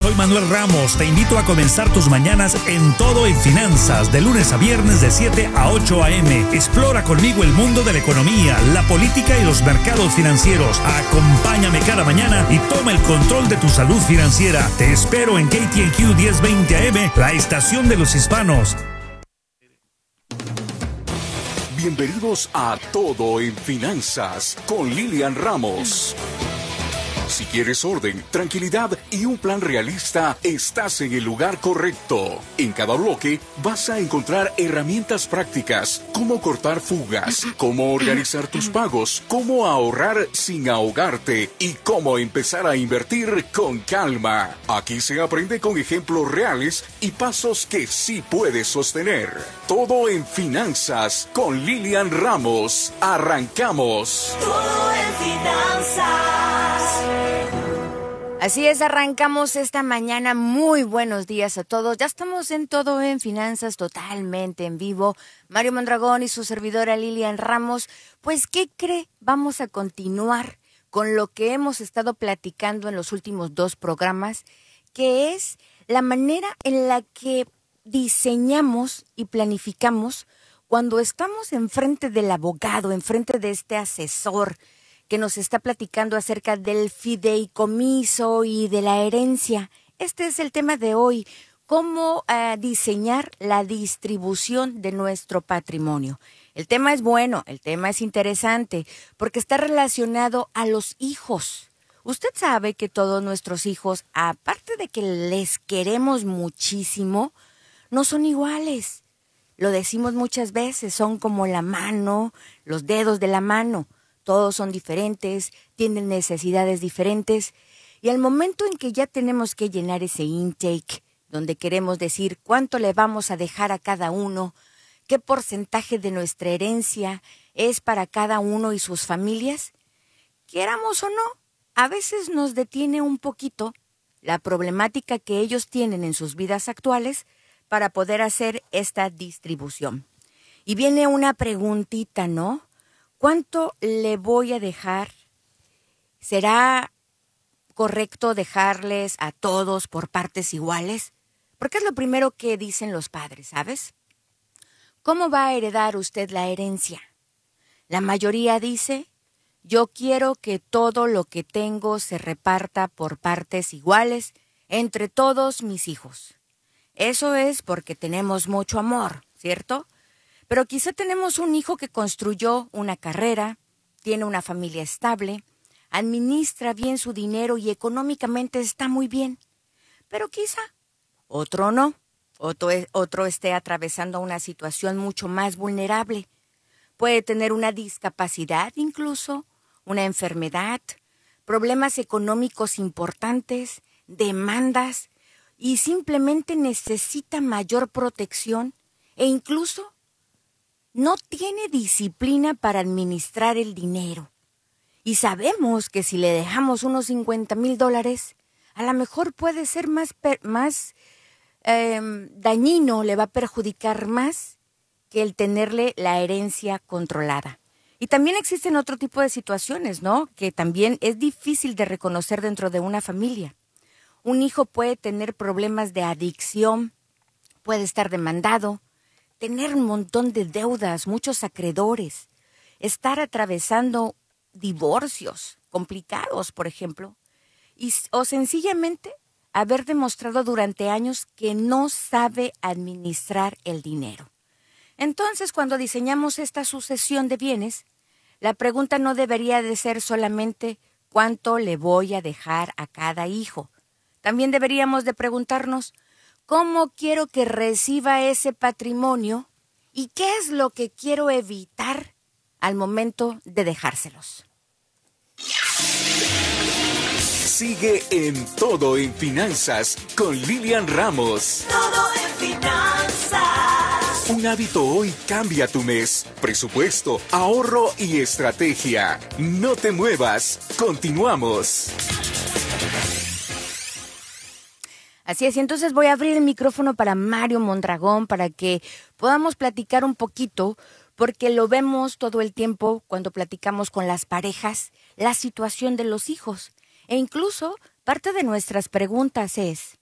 soy Manuel Ramos. Te invito a comenzar tus mañanas en Todo en Finanzas, de lunes a viernes de 7 a 8 a.m. Explora conmigo el mundo de la economía, la política y los mercados financieros. Acompáñame cada mañana y toma el control de tu salud financiera. Te espero en KTNQ 1020 AM, la estación de los hispanos. Bienvenidos a Todo en Finanzas con Lilian Ramos. Si quieres orden, tranquilidad y un plan realista, estás en el lugar correcto. En cada bloque vas a encontrar herramientas prácticas, cómo cortar fugas, cómo organizar tus pagos, cómo ahorrar sin ahogarte y cómo empezar a invertir con calma. Aquí se aprende con ejemplos reales y pasos que sí puedes sostener. Todo en Finanzas con Lilian Ramos. Arrancamos. Todo en Finanzas. Así es, arrancamos esta mañana. Muy buenos días a todos. Ya estamos en Todo en Finanzas, totalmente en vivo. Mario Mondragón y su servidora Lilian Ramos. Pues, ¿qué cree? Vamos a continuar con lo que hemos estado platicando en los últimos 2 programas, que es la manera en la que diseñamos y planificamos cuando estamos enfrente del abogado, enfrente de este asesor que nos está platicando acerca del fideicomiso y de la herencia. Este es el tema de hoy, cómo diseñar la distribución de nuestro patrimonio. El tema es bueno, el tema es interesante, porque está relacionado a los hijos. Usted sabe que todos nuestros hijos, aparte de que les queremos muchísimo, no son iguales. Lo decimos muchas veces, son como la mano, los dedos de la mano. Todos son diferentes, tienen necesidades diferentes, y al momento en que ya tenemos que llenar ese intake, donde queremos decir cuánto le vamos a dejar a cada uno, qué porcentaje de nuestra herencia es para cada uno y sus familias, queramos o no, a veces nos detiene un poquito la problemática que ellos tienen en sus vidas actuales para poder hacer esta distribución. Y viene una preguntita, ¿no? ¿Cuánto le voy a dejar? ¿Será correcto dejarles a todos por partes iguales? Porque es lo primero que dicen los padres, ¿sabes? ¿Cómo va a heredar usted la herencia? La mayoría dice, yo quiero que todo lo que tengo se reparta por partes iguales entre todos mis hijos. Eso es porque tenemos mucho amor, ¿cierto? Pero quizá tenemos un hijo que construyó una carrera, tiene una familia estable, administra bien su dinero y económicamente está muy bien. Pero quizá otro no, otro esté atravesando una situación mucho más vulnerable. Puede tener una discapacidad incluso, una enfermedad, problemas económicos importantes, demandas y simplemente necesita mayor protección e incluso no tiene disciplina para administrar el dinero. Y sabemos que si le dejamos unos $50,000, a lo mejor puede ser más dañino, le va a perjudicar más que el tenerle la herencia controlada. Y también existen otro tipo de situaciones, ¿no? Que también es difícil de reconocer dentro de una familia. Un hijo puede tener problemas de adicción, puede estar demandado, tener un montón de deudas, muchos acreedores, estar atravesando divorcios complicados, por ejemplo, o sencillamente haber demostrado durante años que no sabe administrar el dinero. Entonces, cuando diseñamos esta sucesión de bienes, la pregunta no debería de ser solamente ¿cuánto le voy a dejar a cada hijo? También deberíamos de preguntarnos ¿cómo quiero que reciba ese patrimonio y qué es lo que quiero evitar al momento de dejárselos? Sigue en Todo en Finanzas con Lilian Ramos. Todo en Finanzas. Un hábito hoy cambia tu mes. Presupuesto, ahorro y estrategia. No te muevas. Continuamos. Así es, y entonces voy a abrir el micrófono para Mario Mondragón para que podamos platicar un poquito, porque lo vemos todo el tiempo cuando platicamos con las parejas, la situación de los hijos. E incluso parte de nuestras preguntas es,